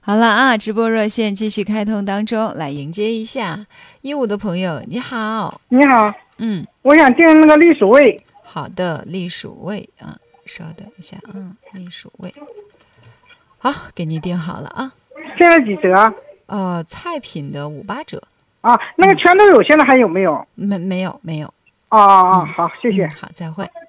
好了啊，直播热线继续开通当中，来迎接一下15的朋友，你好。 你好， 我想订那个栗鼠味。 好的，栗鼠味啊，稍等一下啊，栗鼠味，好，给你订好了啊。 现在几折？ 菜品的58折。 啊，那个全都有，现在还有没有？ 没有。 好，谢谢。 好，再会。